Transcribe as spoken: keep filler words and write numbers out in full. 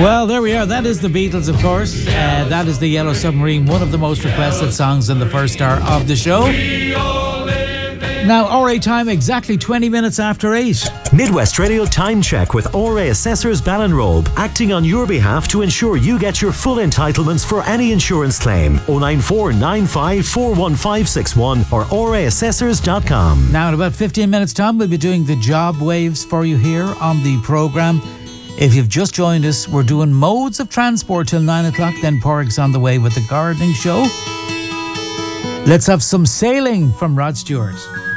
Well, there we are. That is the Beatles, of course. Uh, that is the Yellow Submarine, one of the most requested songs in the first hour of the show. Now, R A time, exactly twenty minutes after eight. Midwest Radio Time Check with R A Assessors Ballinrobe, acting on your behalf to ensure you get your full entitlements for any insurance claim. oh nine four nine five four one five six one or r a assessors dot com. Now, in about fifteen minutes' time, we'll be doing the job waves for you here on the programme. If you've just joined us, we're doing modes of transport till nine o'clock, then Porrick's on the way with the gardening show. Let's have some sailing from Rod Stewart.